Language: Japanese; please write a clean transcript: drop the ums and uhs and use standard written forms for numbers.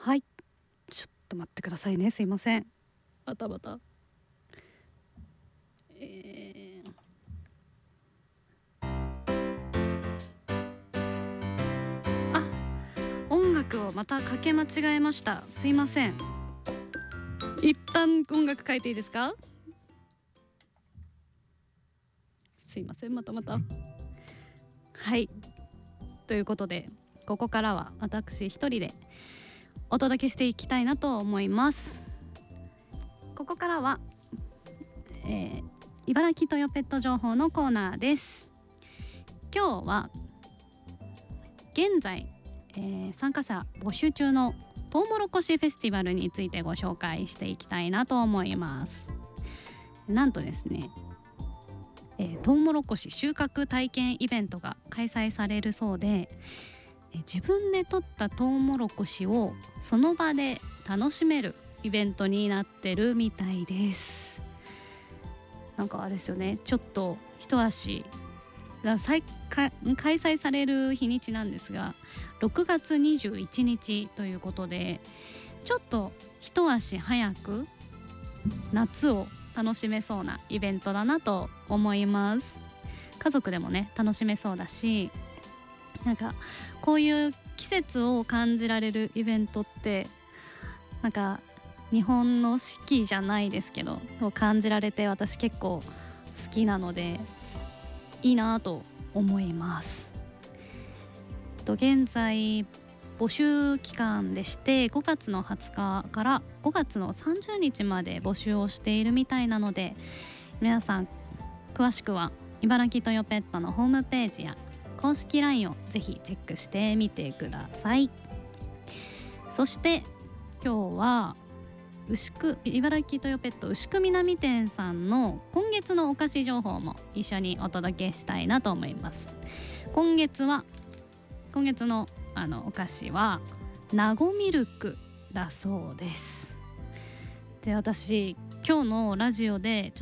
はい、ちょっと待ってくださいね、すいません。バタバタ。あ、音楽をまたかけ間違えました。すいません。一旦音楽変えていいですか？すいません、また。はい、ということでここからは私一人でお届けしていきたいなと思います。ここからは、茨城トヨペット情報のコーナーです。今日は現在、参加者募集中のトウモロコシフェスティバルについてご紹介していきたいなと思います。なんとですね、トウモロコシ収穫体験イベントが開催されるそうで、自分で採ったトウモロコシをその場で楽しめるイベントになってるみたいです。なんかあれですよね、ちょっと一足開催される日にちなんですが6月21日ということで、ちょっと一足早く夏を楽しめそうなイベントだなと思います。家族でもね楽しめそうだし、なんかこういう季節を感じられるイベントってなんか日本の四季じゃないですけど感じられて、私結構好きなのでいいなと思います。現在募集期間でして、5月の20日から5月の30日まで募集をしているみたいなので、皆さん詳しくは茨城トヨペットのホームページや公式 LINE をぜひチェックしてみてください。そして今日は茨城トヨペット牛久南店さんの今月のお菓子情報も一緒にお届けしたいなと思います。今月のお菓子はナゴミルクだそうです。で、私今日のラジオで